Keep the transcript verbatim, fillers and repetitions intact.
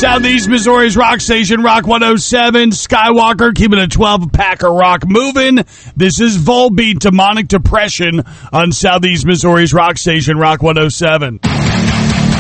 Southeast Missouri's rock station, Rock one oh seven. Skywalker keeping a twelve-pack of rock moving. This is Volbeat, Demonic Depression on Southeast Missouri's rock station, Rock one oh seven.